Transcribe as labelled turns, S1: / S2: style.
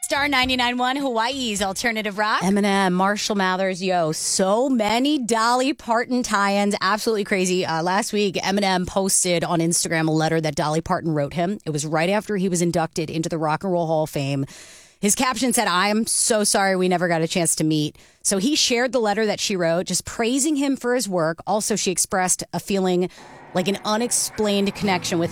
S1: Star 99.1, Hawaii's alternative rock.
S2: Eminem, Marshall Mathers, so many Dolly Parton tie-ins. Absolutely crazy. Last week, Eminem posted on Instagram a letter that Dolly Parton wrote him. It was right after he was inducted into the Rock and Roll Hall of Fame. His caption said, "I am so sorry we never got a chance to meet." So he shared the letter that she wrote, just praising him for his work. Also, she expressed a feeling like an unexplained connection with